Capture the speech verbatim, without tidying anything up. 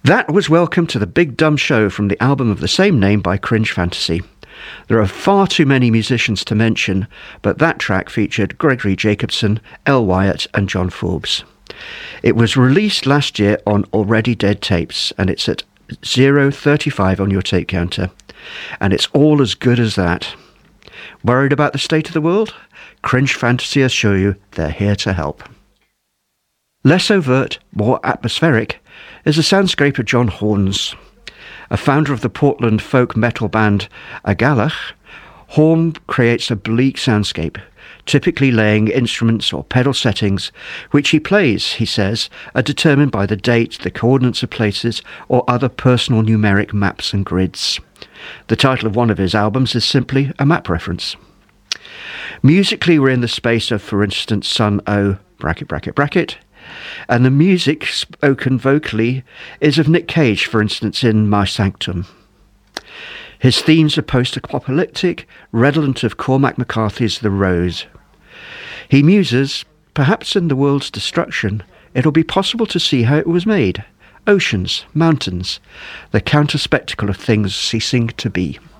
That was Welcome to the Big Dumb Show from the album of the same name by Cringe Fantasy. There are far too many musicians to mention, but that track featured Gregory Jacobson, El Wyatt and John Forbes. It was released last year on Already Dead Tapes, and it's at zero thirty-five on your tape counter. And it's all as good as that. Worried about the state of the world? Cringe Fantasy assure you they're here to help. Less overt, more atmospheric, is the soundscape of John Horns. A founder of the Portland folk metal band Agalach, Horn creates a bleak soundscape, typically laying instruments or pedal settings, which he plays, he says, are determined by the date, the coordinates of places, or other personal numeric maps and grids. The title of one of his albums is simply a map reference. Musically, we're in the space of, for instance, Sun O, bracket, bracket, bracket, and the music spoken vocally is of Nick Cage, for instance, in My Sanctum. His themes are post-apocalyptic, redolent of Cormac McCarthy's The Rose. He muses, perhaps in the world's destruction, it'll be possible to see how it was made. Oceans, mountains, the counter-spectacle of things ceasing to be.